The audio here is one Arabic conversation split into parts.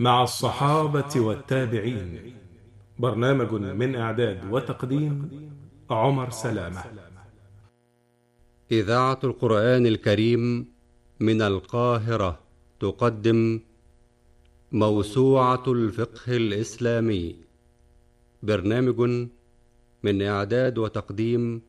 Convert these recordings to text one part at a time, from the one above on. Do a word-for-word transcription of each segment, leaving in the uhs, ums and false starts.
مع الصحابة والتابعين. برنامج من إعداد وتقديم عمر سلامة. إذاعة القرآن الكريم من القاهرة تقدم موسوعة الفقه الإسلامي. برنامج من إعداد وتقديم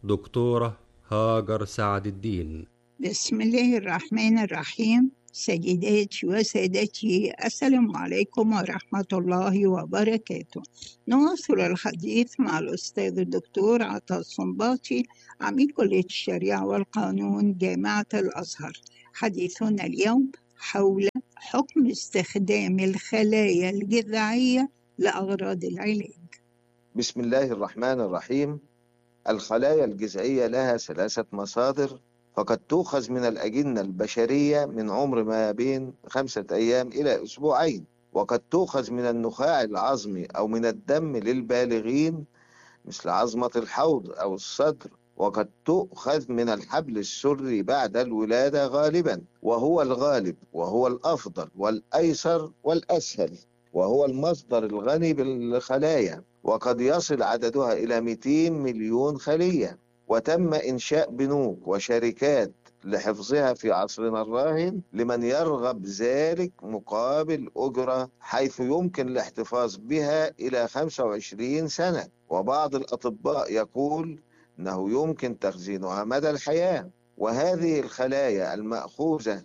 دكتورة هاجر سعد الدين. بسم الله الرحمن الرحيم. سيداتي وسادتي، السلام عليكم ورحمة الله وبركاته. نواصل الحديث مع الأستاذ الدكتور عطا الصنباطي، عميد كلية الشريعة والقانون جامعة الأزهر. حديثنا اليوم حول حكم استخدام الخلايا الجذعية لأغراض العلاج. بسم الله الرحمن الرحيم. الخلايا الجذعية لها ثلاثة مصادر، فقد تؤخذ من الأجنة البشرية من عمر ما بين خمسة أيام إلى أسبوعين، وقد تؤخذ من النخاع العظمي أو من الدم للبالغين مثل عظمة الحوض أو الصدر، وقد تؤخذ من الحبل السري بعد الولادة غالبا، وهو الغالب وهو الأفضل والأيسر والأسهل، وهو المصدر الغني بالخلايا، وقد يصل عددها إلى مئتين مليون خلية. وتم إنشاء بنوك وشركات لحفظها في عصرنا الراهن لمن يرغب ذلك مقابل أجرة، حيث يمكن الاحتفاظ بها إلى خمسة وعشرين سنة. وبعض الأطباء يقول أنه يمكن تخزينها مدى الحياة. وهذه الخلايا المأخوذة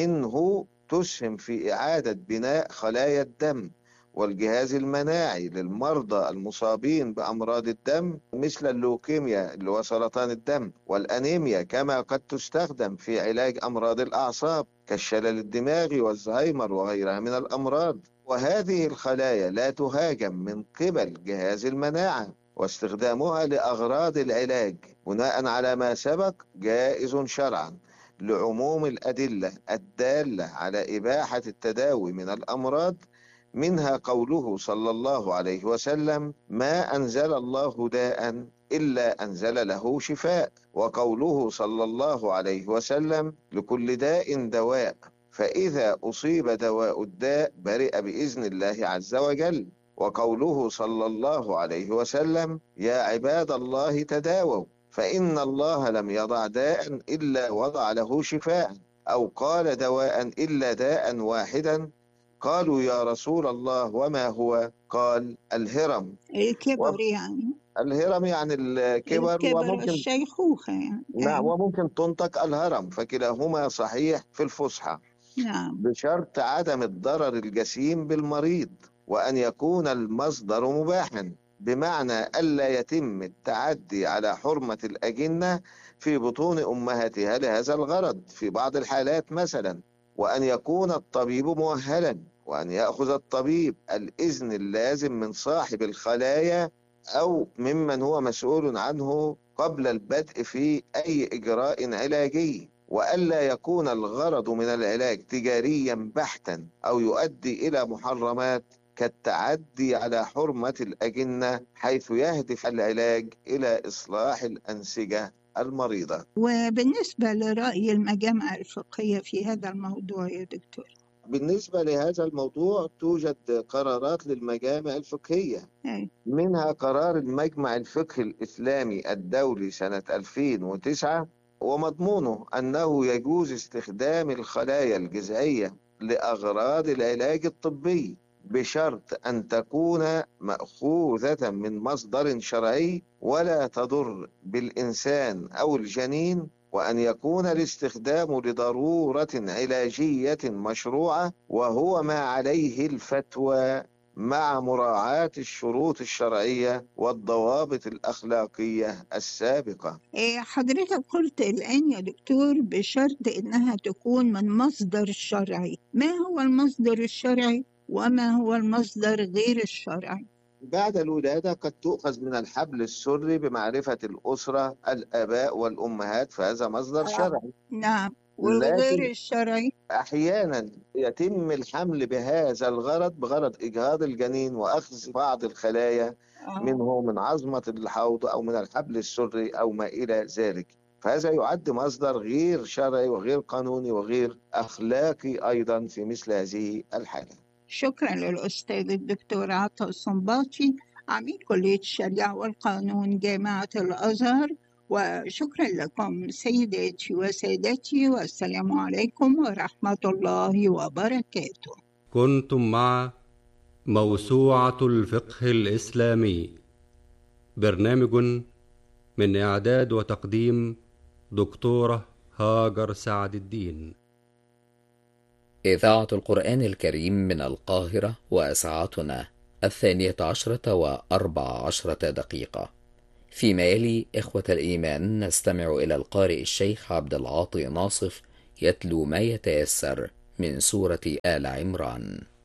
منه تسهم في إعادة بناء خلايا الدم والجهاز المناعي للمرضى المصابين بأمراض الدم مثل اللوكيميا اللي هو سرطان الدم والأنيميا، كما قد تستخدم في علاج أمراض الأعصاب كالشلل الدماغي والزهايمر وغيرها من الأمراض. وهذه الخلايا لا تهاجم من قبل جهاز المناعة، واستخدامها لأغراض العلاج بناء على ما سبق جائز شرعا لعموم الأدلة الدالة على إباحة التداوي من الأمراض، منها قوله صلى الله عليه وسلم: ما أنزل الله داء إلا أنزل له شفاء، وقوله صلى الله عليه وسلم: لكل داء دواء، فإذا أصيب دواء الداء برئ بإذن الله عز وجل. وقوله صلى الله عليه وسلم: يا عباد الله تداووا فإن الله لم يضع داء إلا وضع له شفاء، أو قال دواء إلا داء واحدا. قالوا يا رسول الله وما هو؟ قال: الهرم. الكبر يعني الهرم يعني الكبر، الكبر وممكن الشيخوخة يعني. نعم وممكن تنطق الهرم، فكلاهما صحيح في الفصحى، نعم. بشرط عدم الضرر الجسيم بالمريض، وأن يكون المصدر مباحا، بمعنى ألا يتم التعدي على حرمة الأجنة في بطون أمهاتها لهذا الغرض في بعض الحالات مثلا، وأن يكون الطبيب مؤهلا، وأن يأخذ الطبيب الإذن اللازم من صاحب الخلايا أو ممن هو مسؤول عنه قبل البدء في أي إجراء علاجي، وألا يكون الغرض من العلاج تجاريا بحتا أو يؤدي إلى محرمات كالتعدي على حرمة الأجنة، حيث يهدف العلاج إلى إصلاح الأنسجة المريضة. وبالنسبة لرأي المجامع الفقهية في هذا الموضوع يا دكتور؟ بالنسبة لهذا الموضوع توجد قرارات للمجامع الفقهية، أي. منها قرار المجمع الفقهي الإسلامي الدولي سنة ألفين وتسعة، ومضمونه أنه يجوز استخدام الخلايا الجذعية لأغراض العلاج الطبي بشرط أن تكون مأخوذة من مصدر شرعي ولا تضر بالإنسان أو الجنين، وأن يكون الاستخدام لضرورة علاجية مشروعة، وهو ما عليه الفتوى مع مراعاة الشروط الشرعية والضوابط الأخلاقية السابقة. إيه حضرتك قلت الآن يا دكتور بشرط إنها تكون من مصدر شرعي، ما هو المصدر الشرعي وما هو المصدر غير الشرعي؟ بعد الولادة قد تؤخذ من الحبل السري بمعرفة الأسرة الآباء والأمهات، فهذا مصدر آه. شرعي. نعم. والغير لكن الشرعي أحيانا يتم الحمل بهذا الغرض بغرض إجهاض الجنين وأخذ بعض الخلايا آه. منه من عظمة الحوض أو من الحبل السري أو ما إلى ذلك، فهذا يعد مصدر غير شرعي وغير قانوني وغير أخلاقي أيضا في مثل هذه الحالة. شكرا للأستاذ الدكتور عطا الصنباطي عميد كلية الشريعة والقانون جامعة الأزهر، وشكرا لكم سيداتي وسادتي، والسلام عليكم ورحمة الله وبركاته. كنتم مع موسوعة الفقه الإسلامي، برنامج من إعداد وتقديم دكتورة هاجر سعد الدين. إذاعة القرآن الكريم من القاهرة، وساعتنا الثانية عشرة وأربع عشرة دقيقة. فيما يلي إخوة الإيمان نستمع إلى القارئ الشيخ عبد العاطي ناصف يتلو ما يتيسر من سورة آل عمران.